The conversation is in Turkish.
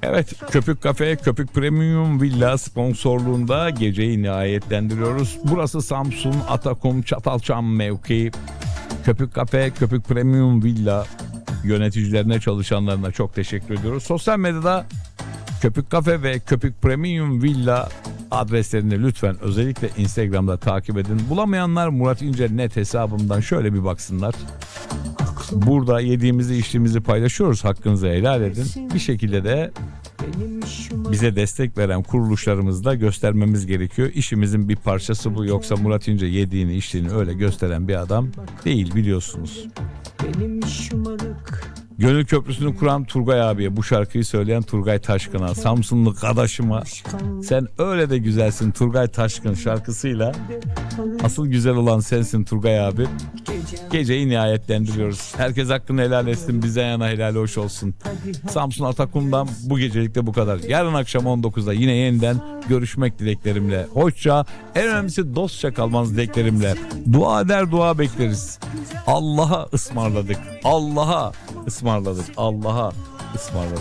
Evet, Köpük Kafe, Köpük Premium Villa sponsorluğunda geceyi nihayetlendiriyoruz. Burası Samsun, Atakum, Çatalçam mevki. Köpük Kafe, Köpük Premium Villa yöneticilerine, çalışanlarına çok teşekkür ediyoruz. Sosyal medyada Köpük Kafe ve Köpük Premium Villa adreslerini lütfen özellikle Instagram'da takip edin. Bulamayanlar Murat İnce Net hesabımdan şöyle bir baksınlar. Burada yediğimizi içtiğimizi paylaşıyoruz. Hakkınızı helal edin. Bir şekilde de bize destek veren kuruluşlarımızda göstermemiz gerekiyor. İşimizin bir parçası bu. Yoksa Murat İnce yediğini içtiğini öyle gösteren bir adam değil, biliyorsunuz. Gönül Köprüsü'nü kuran Turgay abiye, bu şarkıyı söyleyen Turgay Taşkın'a, Samsunlu kardeşime, sen öyle de güzelsin Turgay Taşkın şarkısıyla asıl güzel olan sensin Turgay abi. Geceyi nihayetlendiriyoruz. Herkes hakkını helal etsin, bize yana helal hoş olsun. Samsun Atakum'dan bu gecelikte bu kadar. Yarın akşam 19'da yine yeniden görüşmek dileklerimle. Hoşça, en önemlisi dostça kalmanız dileklerimle. Dua eder, dua bekleriz. Allah'a ısmarladık. Allah'a ısmarladık. Allah'a ısmarladık.